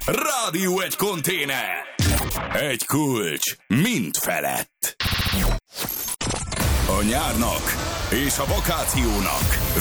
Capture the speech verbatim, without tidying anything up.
Rádió egy konténer. Egy kulcs mind felett. A nyárnak és a vakációnak